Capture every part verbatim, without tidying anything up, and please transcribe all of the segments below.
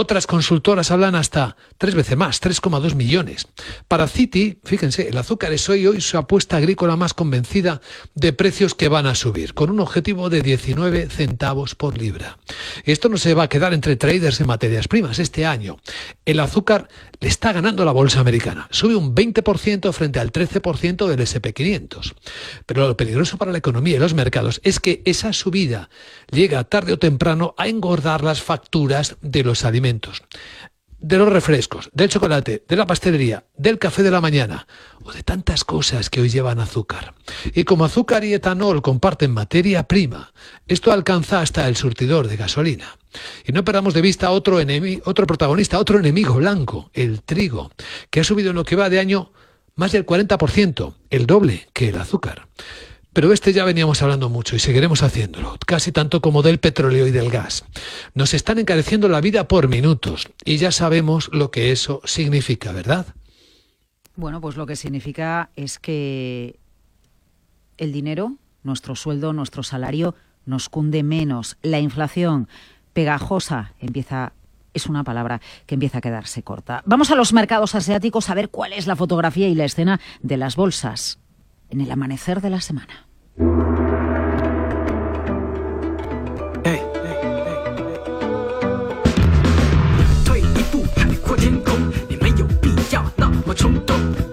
Otras consultoras hablan hasta tres veces más, tres coma dos millones. Para Citi, fíjense, el azúcar es hoy, hoy su apuesta agrícola más convencida de precios que van a subir, con un objetivo de diecinueve centavos por libra. Esto no se va a quedar entre traders en materias primas. Este año el azúcar le está ganando a la bolsa americana. Sube un veinte por ciento frente al trece por ciento del ese pe quinientos. Pero lo peligroso para la economía y los mercados es que esa subida llega tarde o temprano a engordar las facturas de los alimentos, de los refrescos, del chocolate, de la pastelería, del café de la mañana o de tantas cosas que hoy llevan azúcar. Y como azúcar y etanol comparten materia prima, esto alcanza hasta el surtidor de gasolina. Y no perdamos de vista otro enemigo, otro protagonista, otro enemigo blanco, el trigo, que ha subido en lo que va de año más del cuarenta por ciento, el doble que el azúcar. Pero este ya veníamos hablando mucho y seguiremos haciéndolo, casi tanto como del petróleo y del gas. Nos están encareciendo la vida por minutos y ya sabemos lo que eso significa, ¿verdad? Bueno, pues lo que significa es que el dinero, nuestro sueldo, nuestro salario, nos cunde menos. La inflación pegajosa empieza, es una palabra que empieza a quedarse corta. Vamos a los mercados asiáticos a ver cuál es la fotografía y la escena de las bolsas en el amanecer de la semana. Hey, hey, hey.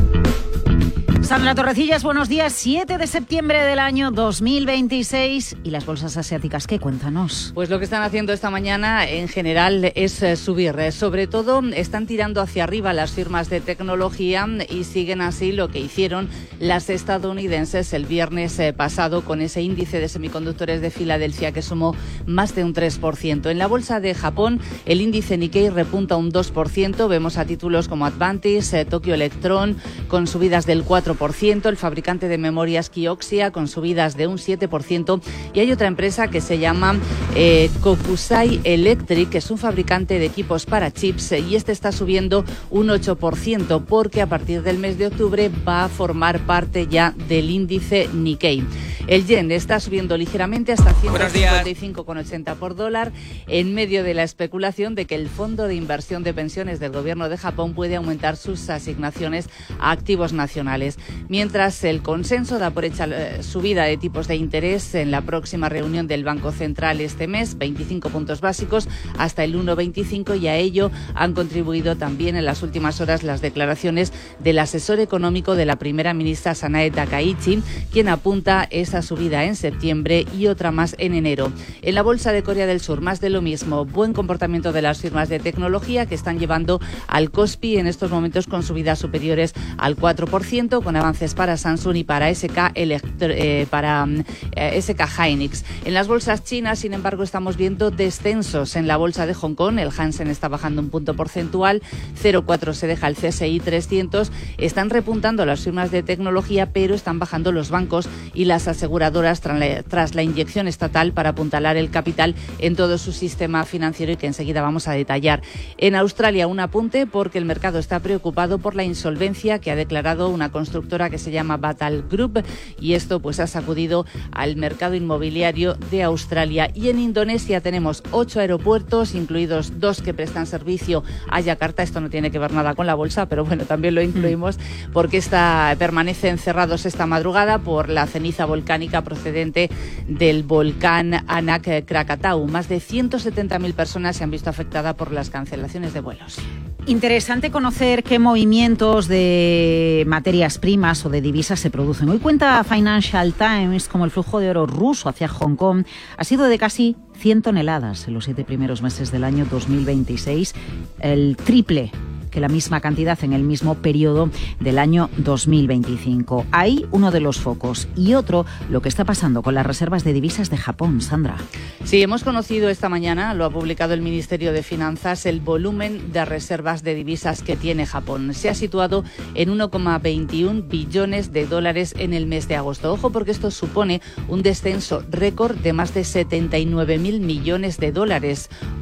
Sandra Torrecillas, buenos días. siete de septiembre del año dos mil veintiséis. ¿Y las bolsas asiáticas qué? Cuéntanos. Pues lo que están haciendo esta mañana en general es subir. Sobre todo están tirando hacia arriba las firmas de tecnología y siguen así lo que hicieron las estadounidenses el viernes pasado con ese índice de semiconductores de Filadelfia que sumó más de un tres por ciento. En la bolsa de Japón el índice Nikkei repunta un dos por ciento. Vemos a títulos como Advantis, Tokyo Electron con subidas del cuatro por ciento, el fabricante de memorias Kioxia con subidas de un siete por ciento y hay otra empresa que se llama eh, Kokusai Electric, que es un fabricante de equipos para chips y este está subiendo un ocho por ciento porque a partir del mes de octubre va a formar parte ya del índice Nikkei. El yen está subiendo ligeramente hasta ciento cincuenta y cinco con ochenta por dólar en medio de la especulación de que el Fondo de Inversión de Pensiones del Gobierno de Japón puede aumentar sus asignaciones a activos nacionales. Mientras el consenso da por hecha la subida de tipos de interés en la próxima reunión del Banco Central este mes, veinticinco puntos básicos hasta el uno coma veinticinco y a ello han contribuido también en las últimas horas las declaraciones del asesor económico de la primera ministra Sanae Takaichi, quien apunta esa subida en septiembre y otra más en enero. En la bolsa de Corea del Sur, más de lo mismo, buen comportamiento de las firmas de tecnología que están llevando al Kospi en estos momentos con subidas superiores al cuatro por ciento, con avances para Samsung y para S K, Electro, eh, para eh, S K Hynix. En las bolsas chinas, sin embargo, estamos viendo descensos. En la bolsa de Hong Kong, el Hansen está bajando un punto porcentual, cero coma cuatro se deja el C S I trescientos. Están repuntando las firmas de tecnología, pero están bajando los bancos y las aseguradoras tras la, tras la inyección estatal para apuntalar el capital en todo su sistema financiero y que enseguida vamos a detallar. En Australia, un apunte porque el mercado está preocupado por la insolvencia que ha declarado una constructora que se llama Battle Group y esto pues ha sacudido al mercado inmobiliario de Australia. Y en Indonesia tenemos ocho aeropuertos, incluidos dos que prestan servicio a Yakarta. Esto no tiene que ver nada con la bolsa, pero bueno, también lo incluimos porque está, permanecen cerrados esta madrugada por la ceniza volcánica procedente del volcán Anak Krakatau. Más de ciento setenta mil personas se han visto afectadas por las cancelaciones de vuelos. Interesante conocer qué movimientos de materias primas o de divisas se producen. Hoy cuenta Financial Times como el flujo de oro ruso hacia Hong Kong ha sido de casi cien toneladas en los siete primeros meses del año dos mil veintiséis, el triple que la misma cantidad en el mismo periodo del año dos mil veinticinco. Ahí uno de los focos y otro lo que está pasando con las reservas de divisas de Japón. Sandra. Sí, hemos conocido esta mañana, lo ha publicado el Ministerio de Finanzas, el volumen de reservas de divisas que tiene Japón. Se ha situado en uno coma veintiún billones de dólares en el mes de agosto. Ojo porque esto supone un descenso récord de más de setenta y nueve mil millones de dólares.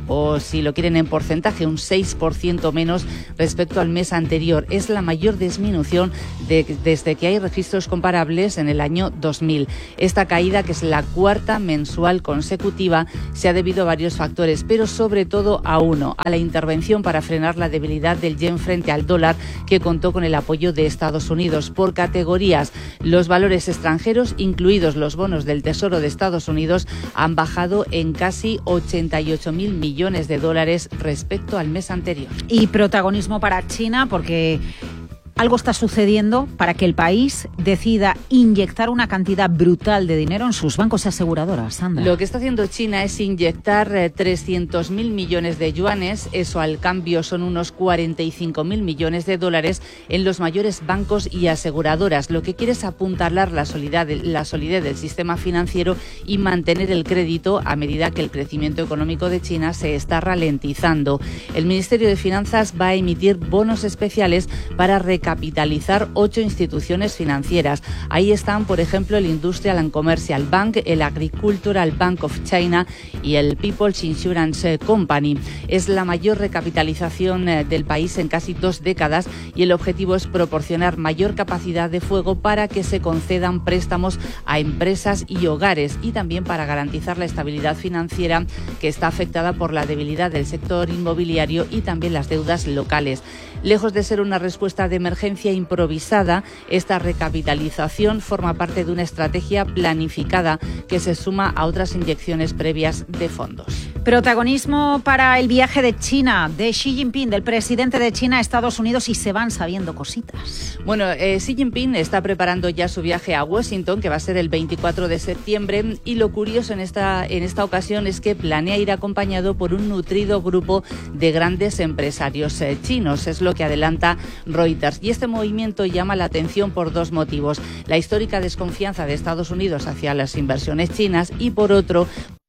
o si lo quieren en porcentaje, un seis por ciento menos respecto al mes anterior. Es la mayor disminución de, desde que hay registros comparables en el año dos mil. Esta caída, que es la cuarta mensual consecutiva, se ha debido a varios factores, pero sobre todo a uno, a la intervención para frenar la debilidad del yen frente al dólar, que contó con el apoyo de Estados Unidos. Por categorías, los valores extranjeros, incluidos los bonos del Tesoro de Estados Unidos, han bajado en casi ochenta y ocho mil millones de dólares respecto al mes anterior. Y protagonismo para China, porque algo está sucediendo para que el país decida inyectar una cantidad brutal de dinero en sus bancos y aseguradoras. Sandra. Lo que está haciendo China es inyectar eh, trescientos mil millones de yuanes, eso al cambio son unos cuarenta y cinco mil millones de dólares, en los mayores bancos y aseguradoras. Lo que quiere es apuntalar la solidez, la solidez del sistema financiero y mantener el crédito a medida que el crecimiento económico de China se está ralentizando. El Ministerio de Finanzas va a emitir bonos especiales para recapitular capitalizar ocho instituciones financieras. Ahí están, por ejemplo, el Industrial and Commercial Bank, el Agricultural Bank of China y el People's Insurance Company. Es la mayor recapitalización del país en casi dos décadas y el objetivo es proporcionar mayor capacidad de fuego para que se concedan préstamos a empresas y hogares, y también para garantizar la estabilidad financiera, que está afectada por la debilidad del sector inmobiliario y también las deudas locales. Lejos de ser una respuesta de emergencia improvisada, esta recapitalización forma parte de una estrategia planificada que se suma a otras inyecciones previas de fondos. Protagonismo para el viaje de China, de Xi Jinping, del presidente de China a Estados Unidos, y se van sabiendo cositas. Bueno, eh, Xi Jinping está preparando ya su viaje a Washington, que va a ser el veinticuatro de septiembre, y lo curioso en esta, en esta ocasión es que planea ir acompañado por un nutrido grupo de grandes empresarios eh, chinos, es lo que adelanta Reuters. Y este movimiento llama la atención por dos motivos: la histórica desconfianza de Estados Unidos hacia las inversiones chinas y, por otro,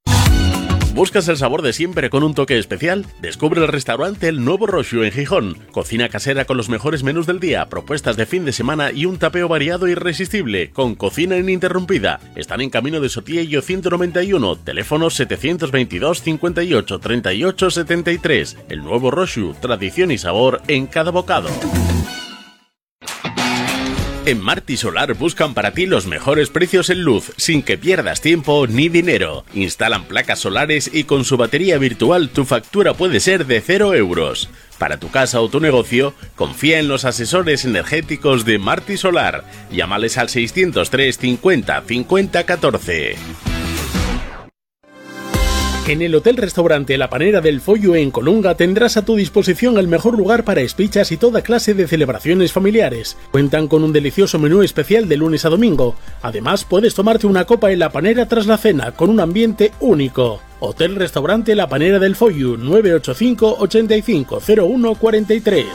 ¿buscas el sabor de siempre con un toque especial? Descubre el restaurante El Nuevo Roshu en Gijón. Cocina casera con los mejores menús del día, propuestas de fin de semana y un tapeo variado e irresistible, con cocina ininterrumpida. Están en Camino de Sotillo ciento noventa y uno, teléfono setecientos veintidós cincuenta y ocho treinta y ocho setenta y tres. El Nuevo Roshu, tradición y sabor en cada bocado. En Marti Solar buscan para ti los mejores precios en luz, sin que pierdas tiempo ni dinero. Instalan placas solares y con su batería virtual tu factura puede ser de cero euros. Para tu casa o tu negocio, confía en los asesores energéticos de Marti Solar. Llámales al seiscientos tres cincuenta cincuenta catorce. En el Hotel Restaurante La Panera del Follo en Colunga tendrás a tu disposición el mejor lugar para espichas y toda clase de celebraciones familiares. Cuentan con un delicioso menú especial de lunes a domingo. Además, puedes tomarte una copa en La Panera tras la cena, con un ambiente único. Hotel Restaurante La Panera del Follo, nueve ocho cinco ochenta y cinco cero uno cuarenta y tres.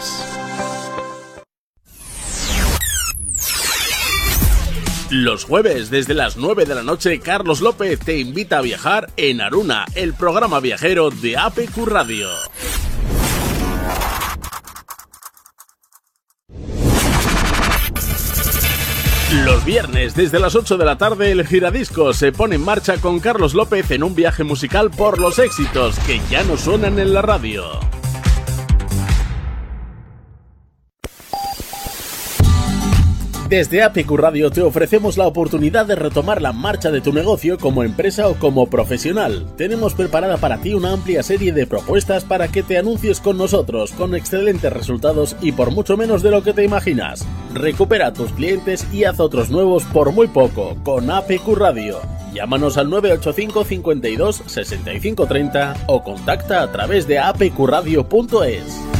Los jueves, desde las nueve de la noche, Carlos López te invita a viajar en Aruna, el programa viajero de A P Q Radio. Los viernes, desde las ocho de la tarde, el Giradiscos se pone en marcha con Carlos López en un viaje musical por los éxitos que ya no suenan en la radio. Desde A P Q Radio te ofrecemos la oportunidad de retomar la marcha de tu negocio como empresa o como profesional. Tenemos preparada para ti una amplia serie de propuestas para que te anuncies con nosotros, con excelentes resultados y por mucho menos de lo que te imaginas. Recupera a tus clientes y haz otros nuevos por muy poco con A P Q Radio. Llámanos al nueve ocho cinco cincuenta y dos sesenta y cinco treinta o contacta a través de a p q radio punto es.